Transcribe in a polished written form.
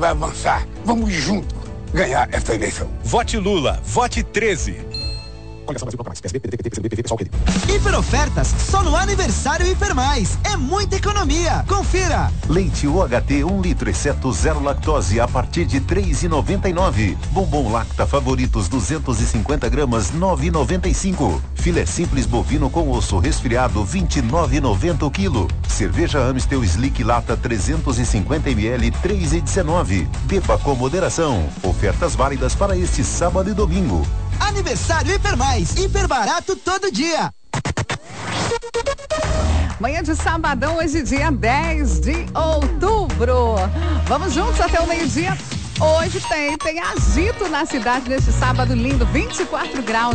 vai avançar. Vamos juntos ganhar essa eleição. Vote Lula, vote 13. Hiper ofertas só no aniversário Hiper Mais. É muita economia. Confira. Leite UHT 1 litro exceto zero lactose a partir de R$3,99. Bombom Lacta Favoritos 250 gramas 9,95. Filé simples bovino com osso resfriado 29,90 o quilo. Cerveja Amstel Slick Lata 350 ml 3,19. Beba com moderação. Ofertas válidas para este sábado e domingo. Aniversário Hiper Mais, hiper barato todo dia. Manhã de sabadão, hoje dia 10 de outubro. Vamos juntos até o meio-dia. Hoje tem agito na cidade neste sábado lindo, 24 graus.